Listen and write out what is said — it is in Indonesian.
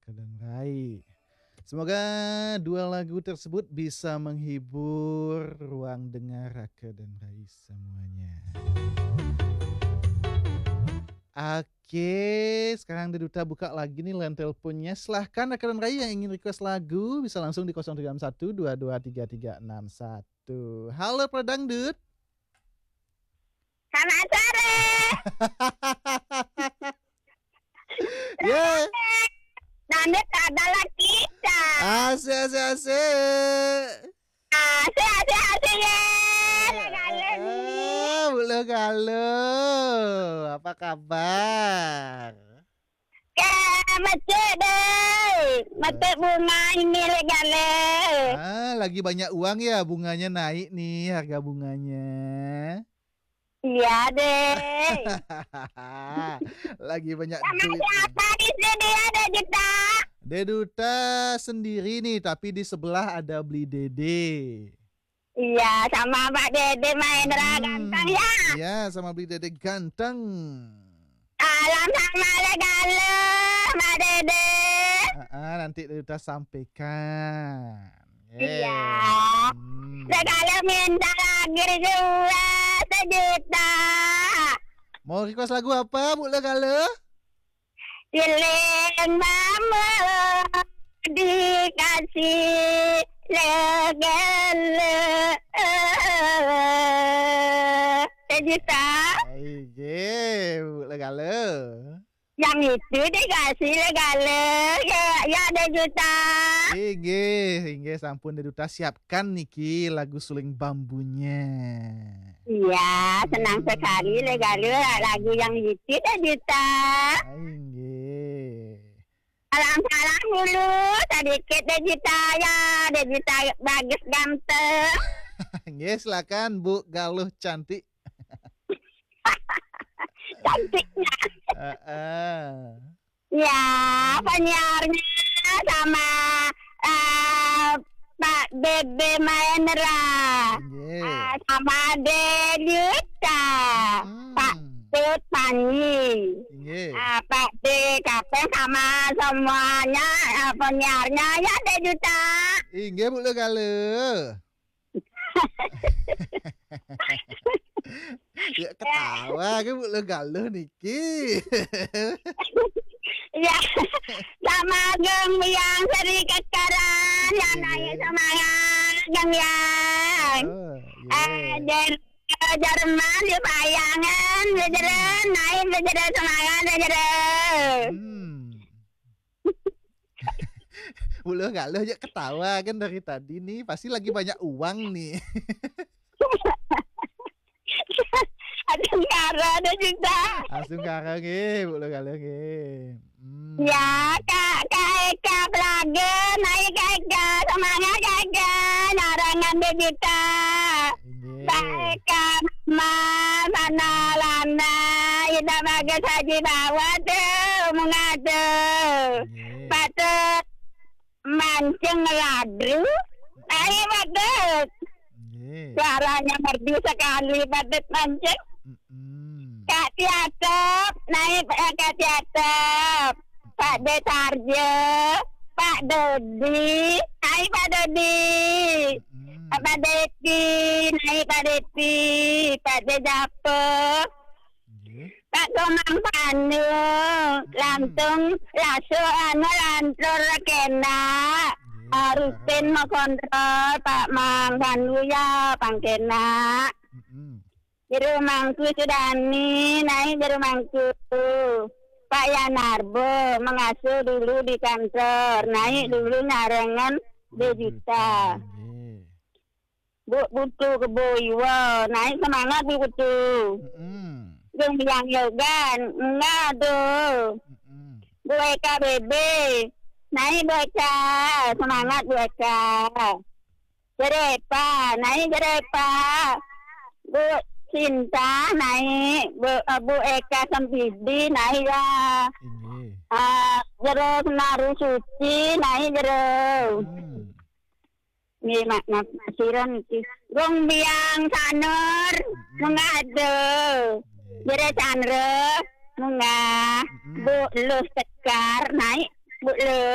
Raka dan Rai. Semoga dua lagu tersebut bisa menghibur ruang dengar Raka dan Rai semuanya. Oke, sekarang Deduta buka lagi nih line teleponnya. Silahkan Raka dan Rai yang ingin request lagu bisa langsung di 031 223361. Halo Pradangdut. Selamat sore. Yeah. Dangdut adalah kita. Asik. Asik ya. Bulu galuh. Apa kabar? Macet deh. Macet bunga ini legale. Lagi banyak uang ya, bunganya naik nih harga bunganya. Iya deh. Lagi banyak Sama duit. siapa di sini ada kita? Deduta sendiri nih, tapi di sebelah ada Beli Dede. Iya, sama Pak Dede Mahendra ganteng ya. Iya, sama Beli Dede ganteng. Alam sama legale, Pak Dede. Nanti Deduta sampaikan. Iya. Legale minta lagi juga 1 juta. Mau request lagu apa, Bu Legale? Siling mama dikasih legale 1 juta. Iya, Bu Legale. Yang itu dikasih legale ya 1 juta. Hingga sampun Deduta siapkan niki lagu suling bambunya. Iya, senang sekali legale lagu yang itu 1 juta. Salam dulu sedikit 1 juta ya, 1 juta bagus ganteng. Nggih, silakan Bu Galuh cantik. Cantiknya. Ya, penyiarnya sama Pak Bebe Mahendra. Sama Deduta. Pak Tut Panji. Pak D Kapten sama semuanya penyiarnya ya 1 juta. Inggih Bu Galuh. Ya ketawa ke Bu Galuh niki. Ya, sama geng yang seri kekaran yang naik semangat geng yang. Dari Jerman di bayangan bejeren naik bejeren semangat bejeren. Bu Galuh aja ketawa kan dari tadi nih, pasti lagi banyak uang nih. Aduh kara 1 juta. Langsung kara nggih, Bu Galuh nggih. Ya, Kak Eka Plaga naik Kak Eka semangat Kak Eka narangan 2 juta. Kak Eka mana lana ida bagus haji bawa tuh mengadu. Patut mancing ladru. Ayo patut. Suaranya merdu sekali patut mancing. Kak Tiatep, naik Kak Tiatep. Pak Detarjo, Pak Dodi, naik Pak Dodi. Pak Deti, naik Pak Deti. Pak Dejapo, Pak Gomang Panu, langsung lantur kena. Rutin mau kontrol Pak Mang Panu ya, Pangkena. Di rumahku Sudani, naik di rumahku. Pak Yanarbo mengasuh dulu di kantor, naik dulu narengan 2 juta. Bu butuh ke Boywo, naik semangat Bu butuh. Yang bilang yogan, enggak tuh. Bu Eka Bebe, naik Bu Eka, semangat Bu Eka. Jerepa, naik Jerepa. Bu Cinta naik, Bu Eka Sempidi naik ya. Jero Senaru Suci naik jero. Ini makna siron iki. Gong biang sanur mengadu. Jere Chandra mengah. Bu Lu Sekar naik, Bu Lu.